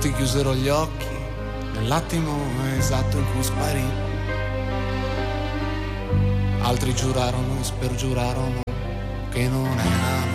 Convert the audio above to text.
Molti chiusero gli occhi nell'attimo esatto in cui sparì. Altri giurarono e spergiurarono che non era